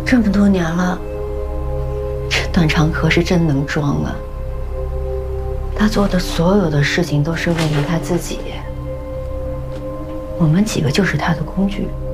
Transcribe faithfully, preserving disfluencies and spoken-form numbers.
这么多年了，这段长河是真能装啊！他做的所有的事情都是为了他自己，我们几个就是他的工具。